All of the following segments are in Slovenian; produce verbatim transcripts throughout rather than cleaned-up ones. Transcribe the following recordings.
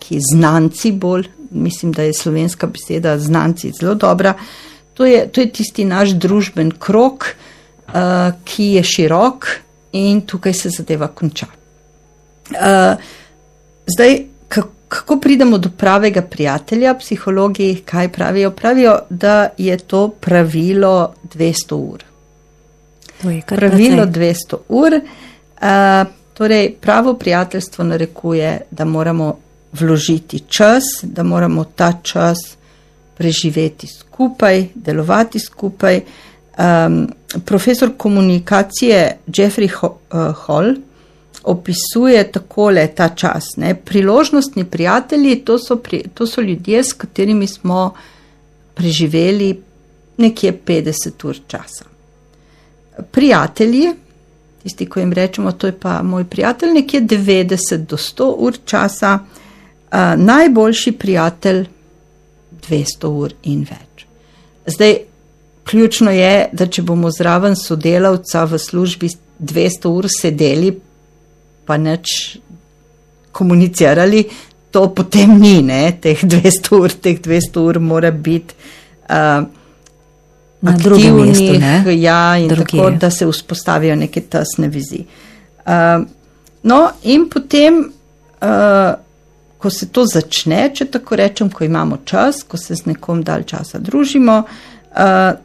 neki znanci bolj, mislim, da je slovenska beseda znanci zelo dobra. To je, to je tisti naš družben krog, uh, ki je širok in tukaj se zadeva konča. Uh, zdaj, kako, kako pridemo do pravega prijatelja? Psihologi kaj pravijo? Pravijo, da je to pravilo dvesto ur. To je kar pravilo precej. dvesto ur. Uh, torej, pravo prijateljstvo narekuje, da moramo vložiti čas, da moramo ta čas preživeti skupaj, delovati skupaj. Um, profesor komunikacije Jeffrey Hall opisuje takole ta čas. Ne? Priložnostni prijatelji, to so, pri, to so ljudje, s katerimi smo preživeli nekje petdeset ur časa. Prijatelji, tisti, ko jim rečemo, to je pa moj prijatelj, nekje devetdeset do sto ur časa, uh, najboljši prijatelj dvesto ur in več. Zdaj, ključno je, da če bomo zraven sodelavca v službi dvesto ur sedeli, pa nič komunicirali, to potem ni, ne, teh dvesto ur, teh dvesto ur mora biti uh, na drugem mestu, ne? Ja, in Drugi tako, je. da se vzpostavijo neke tesne vizije. Uh, no, in potem, uh, ko se to začne, če tako rečem, ko imamo čas, ko se z nekom dalj časa družimo, uh,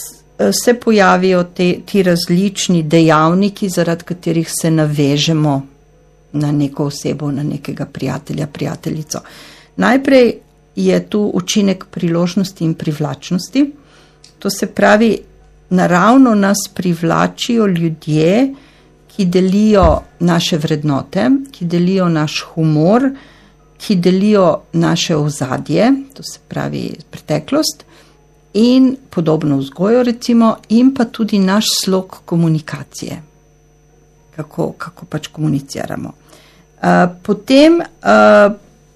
se pojavijo te, ti različni dejavniki, zaradi katerih se navežemo na neko osebo, na nekega prijatelja, prijateljico. Najprej je tu učinek priložnosti in privlačnosti. To se pravi, naravno nas privlačijo ljudje, ki delijo naše vrednote, ki delijo naš humor, ki delijo naše ozadje, to se pravi preteklost, in podobno vzgojo recimo, in pa tudi naš slog komunikacije, kako, kako pač komuniciramo. Uh, potem uh,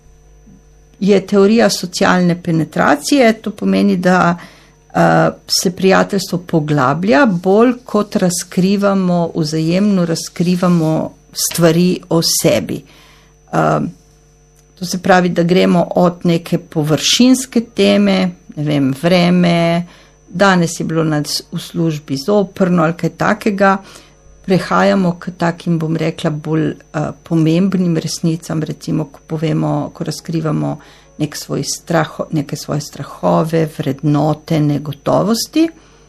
je teorija socialne penetracije, to pomeni, da uh, se prijateljstvo poglablja, bolj kot razkrivamo, vzajemno razkrivamo stvari o sebi. Uh, to se pravi, da gremo od neke površinske teme, ne vem, vreme, danes je bilo nas v službi zoprno ali kaj takega, prehajamo k takim, bom rekla, bolj uh, pomembnim resnicam, recimo, ko povemo, ko razkrivamo nek svoj strah, neke svoje strahove, vrednote, negotovosti.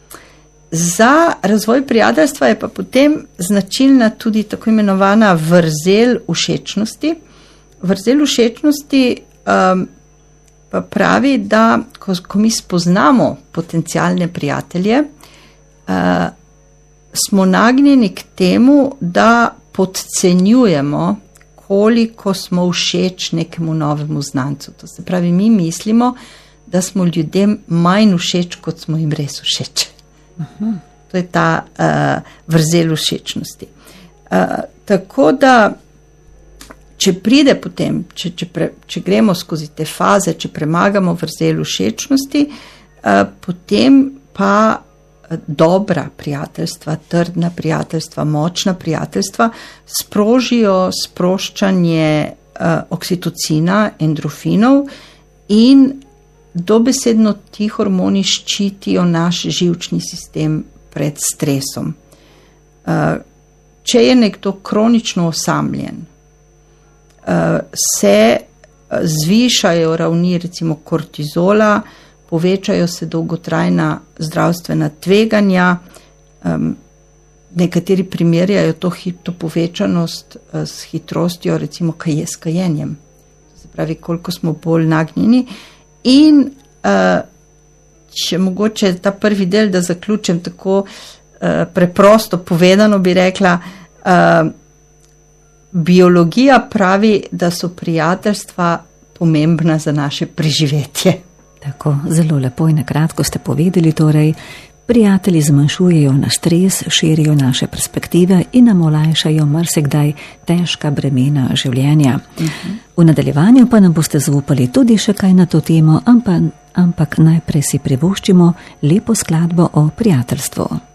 Za razvoj prijateljstva je pa potem značilna tudi tako imenovana vrzel všečnosti. Vrzel všečnosti um, pa pravi, da ko, ko mi spoznamo potencialne prijatelje, uh, smo nagnjeni k temu, da podcenjujemo, koliko smo všeč nekemu novemu znancu. To se pravi, mi mislimo, da smo ljudem manj všeč, kot smo jim res všeč. Uh-huh. To je ta uh, vrzel všečnosti. Uh, tako da, če pride potem, če, če, pre, če gremo skozi te faze, če premagamo vrzel všečnosti, uh, potem pa dobra prijateljstva, trdna prijateljstva, močna prijateljstva sprožijo sproščanje uh, oksitocina, endorfinov in dobesedno ti hormoni ščitijo naš živčni sistem pred stresom. Uh, če je nekdo kronično osamljen, uh, se zvišajo ravni recimo kortizola, povečajo se dolgotrajna zdravstvena tveganja, um, nekateri primerjajo to, to povečanost uh, s hitrostjo, recimo kaj s kajenjem. To se pravi, koliko smo bolj nagnjeni. In uh, če mogoče ta prvi del, da zaključim tako uh, preprosto povedano, bi rekla, uh, biologija pravi, da so prijateljstva pomembna za naše preživetje. Tako, zelo lepo in na kratko ste povedali, torej, prijatelji zmanjšujejo naš stres, širijo naše perspektive in nam olajšajo marsikdaj težka bremena življenja. Uh-huh. V nadaljevanju pa nam boste zaupali tudi še kaj na to temo, ampak, ampak najprej si privoščimo lepo skladbo o prijateljstvu.